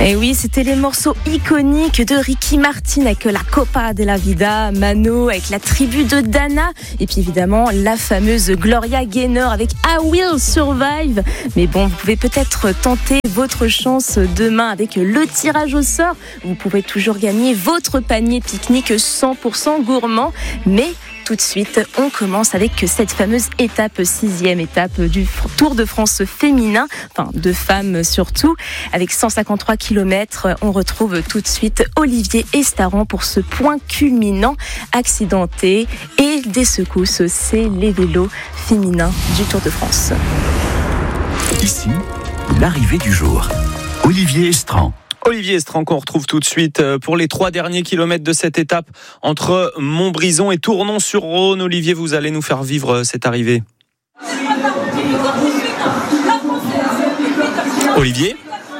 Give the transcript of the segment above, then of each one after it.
Et oui, c'était les morceaux iconiques de Ricky Martin avec la Copa de la Vida, Mano avec la tribu de Dana et puis évidemment la fameuse Gloria Gaynor avec I Will Survive. Mais bon, vous pouvez peut-être tenter votre chance demain avec le tirage au sort. Vous pouvez toujours gagner votre panier pique-nique 100% gourmand. Mais tout de suite, on commence avec cette fameuse étape, 6e étape du Tour de France féminin, enfin de femmes surtout. Avec 153 km, on retrouve tout de suite Olivier Estaran pour ce point culminant, accidenté et des secousses. C'est les vélos féminins du Tour de France. Ici, l'arrivée du jour. Olivier Estaran. Olivier Estaran qu'on retrouve tout de suite pour les 3 derniers kilomètres de cette étape entre Montbrison et Tournon-sur-Rhône. Olivier, vous allez nous faire vivre cette arrivée. Olivier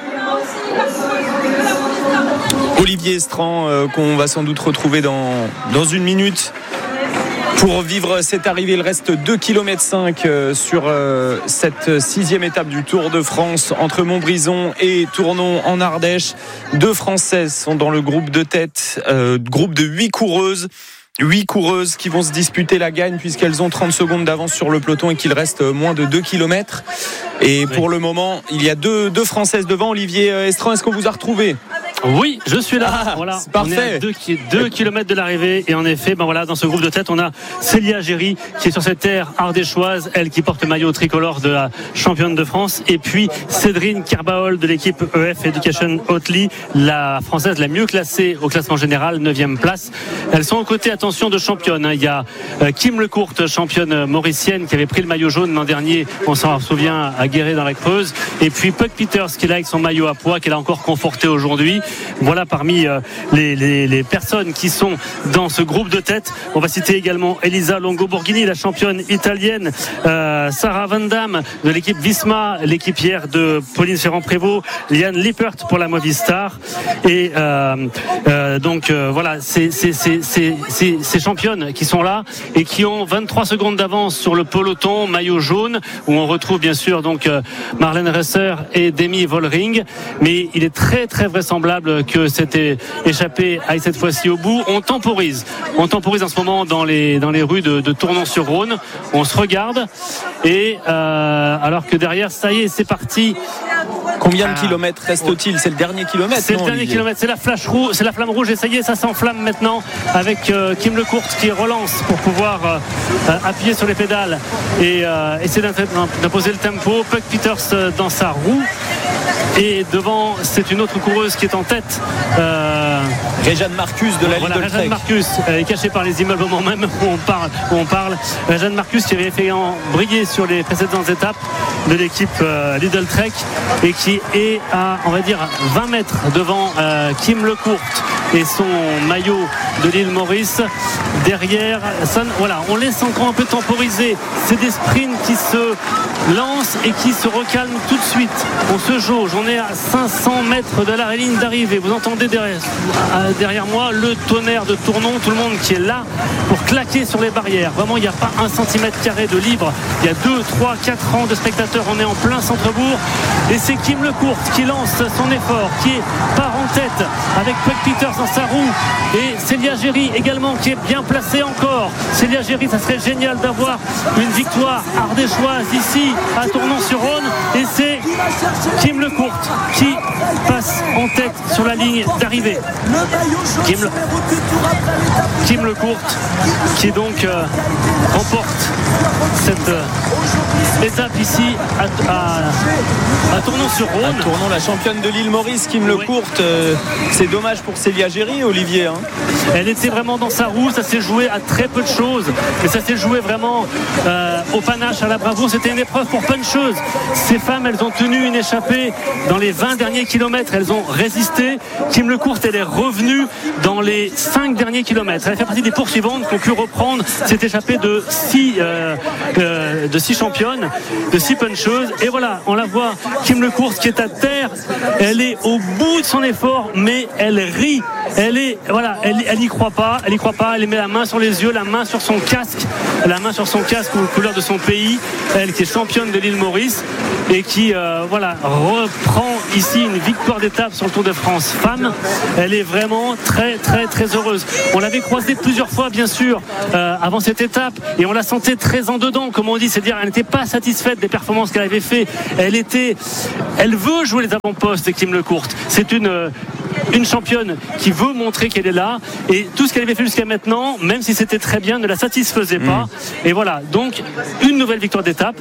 Estaran qu'on va sans doute retrouver dans une minute. Pour vivre cette arrivée, il reste 2,5 km sur cette 6e étape du Tour de France entre Montbrison et Tournon en Ardèche. 2 Françaises sont dans le groupe de tête, groupe de 8 coureuses. 8 coureuses qui vont se disputer la gagne puisqu'elles ont 30 secondes d'avance sur le peloton et qu'il reste moins de 2 km. Et pour le moment, il y a deux Françaises devant. Olivier Estaran, est-ce qu'on vous a retrouvé ? Oui, je suis là. Voilà, c'est parfait. On est à 2 km de l'arrivée et en effet, dans ce groupe de tête, on a Célia Géry qui est sur cette terre ardéchoise, elle qui porte le maillot tricolore de la championne de France, et puis Cédrine Kerbaol de l'équipe EF Education Oatly, la française la mieux classée au classement général, 9e place. Elles sont aux côtés, attention, de championnes. Il y a Kim Lecourt, championne mauricienne, qui avait pris le mailloot jaune l'an dernier, on s'en souvient, à Guéret dans la Creuse, et puis Puck Peters qui est là avec son maillot à pois qu'elle a encore conforté aujourd'hui. Voilà parmi les personnes qui sont dans ce groupe de tête. On va citer également Elisa Longo-Borghini, la championne italienne, Sarah Van Damme de l'équipe Visma, l'équipière de Pauline Ferrand-Prévot, Liane Lippert pour la Movistar. Et voilà, ces championnes qui sont là et qui ont 23 secondes d'avance sur le peloton maillot jaune, où on retrouve bien sûr donc Marlène Resser et Demi Vollering. Mais il est très très vraisemblable que cette échappée aille cette fois-ci au bout. On temporise en ce moment dans les rues de Tournon-sur-Rhône. On se regarde et alors que derrière, ça y est, c'est parti. Combien de kilomètres reste-t-il ? C'est le dernier kilomètre. C'est le dernier kilomètre, c'est la flamme rouge et ça y est, ça s'enflamme maintenant avec Kim Lecourt qui relance pour pouvoir appuyer sur les pédales et essayer d'imposer le tempo. Puck Peters dans sa roue. Et devant, c'est une autre coureuse qui est en tête. Réjeanne Marcus de la Lidl Trek. Réjeanne Marcus, elle est cachée par les immeubles au moment même où on parle. Réjeanne Marcus qui avait fait briller sur les précédentes étapes de l'équipe Lidl Trek et qui est à, on va dire, 20 mètres devant Kim Lecourt et son maillot de l'île Maurice. Derrière, on laisse encore un peu temporiser. C'est des sprints qui se lancent et qui se recalment tout de suite. On se jauge, on est à 500 mètres de la ligne d'arrivée. Vous entendez derrière moi le tonnerre de Tournon, tout le monde qui est là pour claquer sur les barrières. Vraiment, il n'y a pas 1 cm² de libre. Il y a 2, 3, 4 rangs de spectateurs. On est en plein centre-bourg et c'est Kim Lecourt qui lance son effort, qui part en tête avec Puck Peters dans sa roue et Célia Géry également qui est bien placée encore. Célia Géry, ça serait génial d'avoir une victoire ardéchoise ici à Tournon-sur-Rhône et c'est Kim Lecourt qui passe en tête sur la ligne d'arrivée. Kim Lecourt qui donc remporte cette étape ici à Tournon-sur-Rhône. À Tournon, la championne de l'île Maurice, Kim Lecourt. C'est dommage pour Célia Géry, Olivier. Elle était vraiment dans sa roue, ça s'est joué à très peu de choses, mais ça s'est joué vraiment au panache, à la bravoure. C'était une épreuve pour plein de choses. Ces femmes, elles ont tenu une échappée dans les 20 derniers kilomètres, elles ont résisté. Kim Lecourt, elle est revenue dans les 5 derniers kilomètres. Elle fait partie des poursuivantes qui ont pu reprendre cette échappée de 6 championnes, de 6 puncheuses. Et voilà, on la voit, Kim Lecourt qui est à terre, elle est au bout de son effort, mais elle rit. Elle y croit pas, elle met la main sur les yeux, la main sur son casque aux couleurs de son pays, elle qui est championne de l'île Maurice et qui reprend ici une victoire d'étape sur le Tour de France femme. Elle est vraiment très très très heureuse. On l'avait croisée plusieurs fois bien sûr avant cette étape et on la sentait très en dedans, comme on dit, c'est-à-dire elle n'était pas satisfaite des performances qu'elle avait fait. Elle veut jouer les avant-postes, Kim Lecourt. C'est une championne qui veut montrer qu'elle est là, et tout ce qu'elle avait fait jusqu'à maintenant, même si c'était très bien, ne la satisfaisait pas. Et voilà, donc une nouvelle victoire d'étape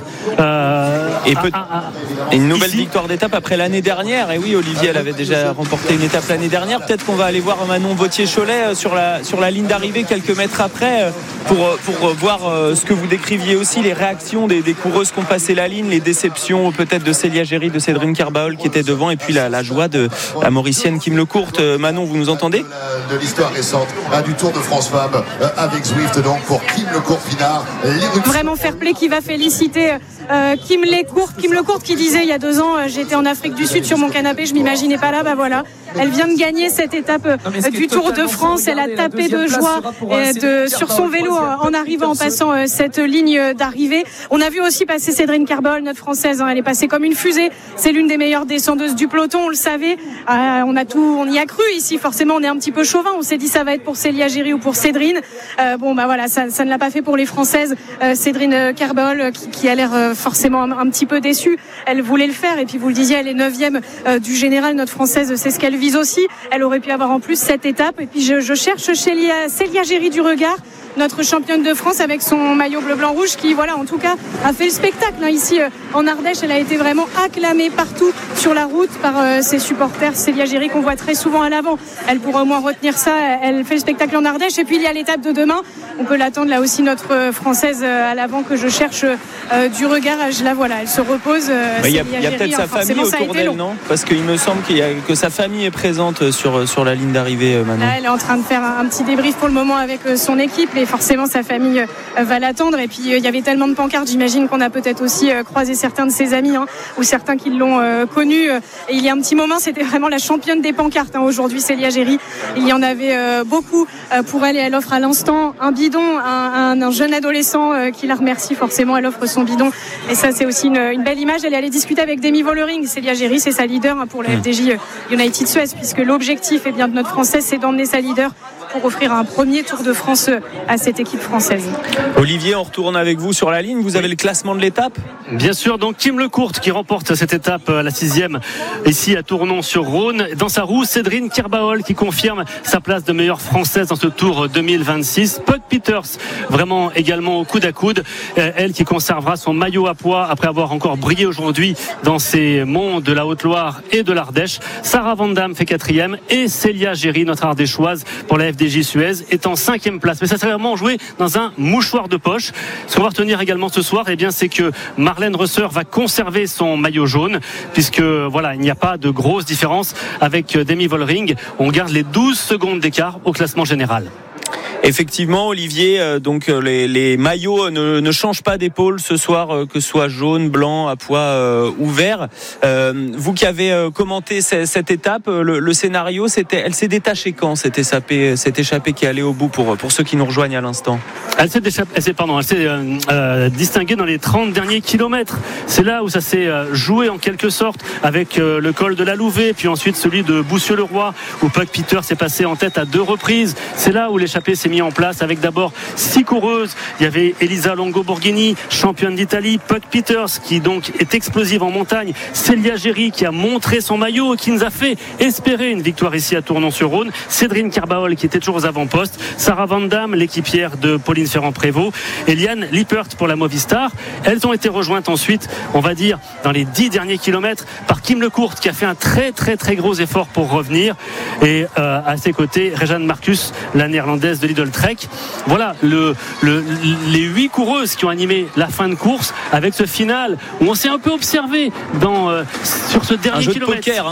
une nouvelle victoire d'étape après l'année dernière. Et oui, Olivier, elle avait déjà remporté une étape l'année dernière. Peut-être qu'on va aller voir Manon Vauthier-Cholet sur la ligne d'arrivée quelques mètres après pour voir ce que vous décriviez aussi, les réactions des coureuses qui ont passé la ligne, les déceptions peut-être de Célia Géry, de Cédrine Kerbaol qui était devant, et puis la joie de la Mauricienne Kim Lecourt. Manon, vous nous entendez ? De l'histoire récente du Tour de France Femmes avec Zwift, donc pour Kim Lecourt-Pinard. Vraiment fair play, qui va féliciter Kim Lecourt qui disait il y a 2 ans, j'étais en Afrique du Sud sur mon canapé, je m'imaginais pas là, voilà. Elle vient de gagner cette étape du Tour de France. Elle a tapé de joie sur son vélo en arrivant, en passant cette ligne d'arrivée. On a vu aussi passer Cédrine Kerbaol, notre française. Elle est passée comme une fusée. C'est l'une des meilleures descendeuses du peloton. On le savait. On y a cru ici. Forcément, on est un petit peu chauvin. On s'est dit ça va être pour Célia Géry ou pour Cédrine. Voilà, ça ne l'a pas fait pour les Françaises. Cédrine Kerbaol qui a l'air forcément un petit peu déçue. Elle voulait le faire. Et puis vous le disiez, elle est 9e du général. Notre française, c'est ce qu'elle vise aussi. Elle aurait pu avoir en plus cette étape. Et puis je cherche Célia Géry du regard, notre championne de France avec son maillot bleu-blanc-rouge qui, voilà, en tout cas, a fait le spectacle. Ici, en Ardèche, elle a été vraiment acclamée partout sur la route par ses supporters. Célia Géry qu'on voit très souvent à l'avant. Elle pourra au moins retenir ça. Elle fait le spectacle en Ardèche. Et puis, il y a l'étape de demain. On peut l'attendre là aussi, notre Française à l'avant que je cherche du regard. Je la vois là, elle se repose. Il y a peut-être sa famille autour d'elle, non ? Parce qu'il me semble que sa famille est présente sur la ligne d'arrivée, Manon. Là, elle est en train de faire un petit débrief pour le moment avec son équipe. Et forcément, sa famille va l'attendre. Et puis, il y avait tellement de pancartes. J'imagine qu'on a peut-être aussi croisé certains de ses amis ou certains qui l'ont connue. Et il y a un petit moment, c'était vraiment la championne des pancartes aujourd'hui, Célia Géry. Il y en avait beaucoup pour elle et elle offre à l'instant un bidon à un jeune adolescent qui la remercie forcément. Elle offre son bidon. Et ça, c'est aussi une belle image. Elle est allée discuter avec Demi Vollering. Célia Géry, c'est sa leader pour la FDJ United Suez, puisque l'objectif de notre Française, c'est d'emmener sa leader pour offrir un premier Tour de France à cette équipe française. Olivier, on retourne avec vous sur la ligne. Vous avez le classement de l'étape ? Bien sûr, donc Kim Lecourt qui remporte cette étape, la 6e, ici à Tournon-sur-Rhône. Dans sa roue, Cédrine Kerbaol qui confirme sa place de meilleure française dans ce Tour 2026. Pug Peters, vraiment également au coude à coude. Elle qui conservera son maillot à pois après avoir encore brillé aujourd'hui dans ces monts de la Haute-Loire et de l'Ardèche. Sarah Van Damme fait 4e et Célia Géry, notre ardéchoise, pour la FDJ Suez, est en 5e place. Mais ça s'est vraiment joué dans un mouchoir de poche. Ce qu'on va retenir également ce soir, c'est que Marlène Reusser va conserver son maillot jaune, puisque il n'y a pas de grosse différence avec Demi Vollering. On garde les 12 secondes d'écart au classement général. Effectivement, Olivier, donc les maillots ne changent pas d'épaule ce soir, que ce soit jaune, blanc, à pois ou vert. Vous qui avez commenté cette étape, le scénario, elle s'est détachée quand cette échappée qui est allée au bout pour ceux qui nous rejoignent à l'instant? Elle s'est distinguée dans les 30 derniers kilomètres. C'est là où ça s'est joué en quelque sorte avec le col de la Louvet, puis ensuite celui de Boussieu-le-Roi où Pug Peters s'est passé en tête à 2 reprises. C'est là où l'échappée s'est mise en place avec d'abord 6 coureuses. Il y avait Elisa Longo-Borghini, championne d'Italie, Pug Peters qui donc est explosive en montagne, Célia Géry qui a montré son maillot et qui nous a fait espérer une victoire ici à Tournon-sur-Rhône, Cédrine Kerbaol qui était toujours aux avant-postes, Sarah Van Damme, l'équipière de Pauline Ferrand-Prévôt, et Liane Lippert pour la Movistar. Elles ont été rejointes ensuite, on va dire, dans les 10 derniers kilomètres par Kim Lecourt qui a fait un très très très gros effort pour revenir, et à ses côtés Rejane Marcus, la néerlandaise de Lidl Trek. Voilà les 8 coureuses qui ont animé la fin de course avec ce final où on s'est un peu observé sur ce dernier kilomètre. Poker, hein.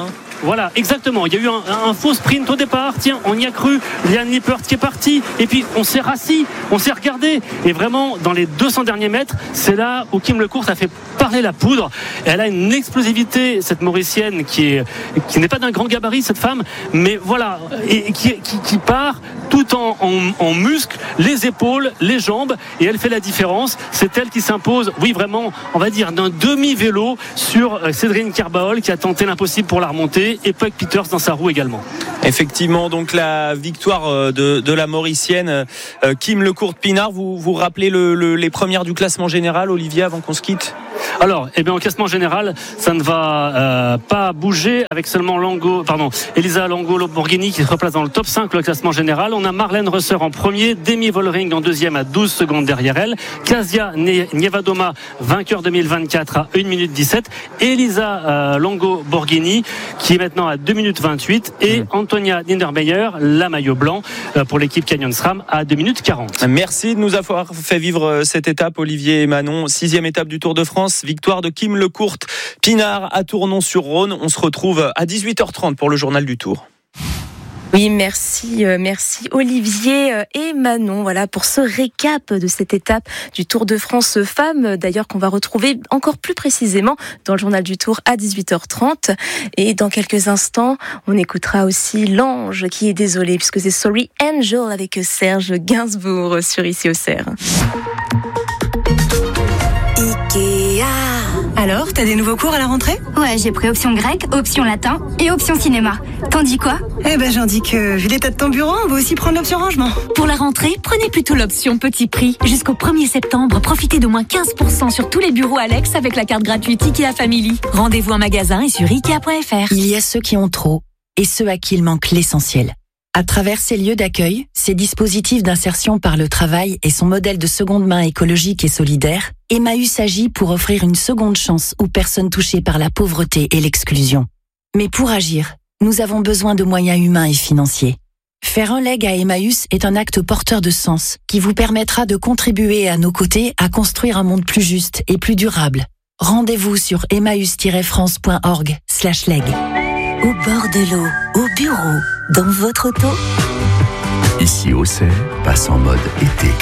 Voilà, exactement. Il y a eu un faux sprint au départ. Tiens, on y a cru. Liane Lippert qui est parti. Et puis, on s'est rassis, on s'est regardé. Et vraiment, dans les 200 derniers mètres, c'est là où Kim Lecourt a fait parler la poudre. Elle a une explosivité, cette Mauricienne, qui n'est pas d'un grand gabarit, cette femme, mais voilà, et qui part tout en muscles, les épaules, les jambes, et elle fait la différence. C'est elle qui s'impose, oui, vraiment, on va dire, d'un demi-vélo sur Cédrine Kerbaol, qui a tenté l'impossible pour la remontée, et Puck Peters dans sa roue également. Effectivement, donc la victoire de la Mauricienne Kim Lecourt-Pinard. Vous rappelez les premières du classement général, Olivier, avant qu'on se quitte? Alors, au classement général, ça ne va pas bouger, avec seulement Elisa Longo-Borghini qui se replace dans le top 5, le classement général. On a Marlène Rösser en premier, Demi Vollering en deuxième à 12 secondes derrière elle, Kasia Nievadoma, vainqueur 2024 à 1 minute 17, Elisa Longo-Borghini qui est maintenant à 2 minutes 28 et Antonia Niedermeyer, la maillot blanc pour l'équipe Canyon SRAM à 2 minutes 40. Merci de nous avoir fait vivre cette étape, Olivier et Manon. 6e étape du Tour de France, victoire de Kim Lecourt-Pinard à Tournon-sur-Rhône. On se retrouve à 18h30 pour le journal du Tour. Oui, merci Olivier et Manon. Voilà pour ce récap de cette étape du Tour de France Femmes. D'ailleurs, qu'on va retrouver encore plus précisément dans le journal du Tour à 18h30. Et dans quelques instants, on écoutera aussi l'ange qui est désolé puisque c'est Sorry Angel avec Serge Gainsbourg sur Ici au Cerf. Alors, t'as des nouveaux cours à la rentrée ? Ouais, j'ai pris option grec, option latin et option cinéma. T'en dis quoi ? J'en dis que, vu l'état de ton bureau, on va aussi prendre l'option rangement. Pour la rentrée, prenez plutôt l'option petit prix. Jusqu'au 1er septembre, profitez d'au moins 15% sur tous les bureaux Alex avec la carte gratuite IKEA Family. Rendez-vous en magasin et sur Ikea.fr. Il y a ceux qui ont trop et ceux à qui il manque l'essentiel. À travers ces lieux d'accueil, ces dispositifs d'insertion par le travail et son modèle de seconde main écologique et solidaire, Emmaüs agit pour offrir une seconde chance aux personnes touchées par la pauvreté et l'exclusion. Mais pour agir, nous avons besoin de moyens humains et financiers. Faire un leg à Emmaüs est un acte porteur de sens qui vous permettra de contribuer à nos côtés à construire un monde plus juste et plus durable. Rendez-vous sur emmaüs-france.org/leg. Au bord de l'eau, au bureau, dans votre auto. Ici au Cerf, passe en mode été.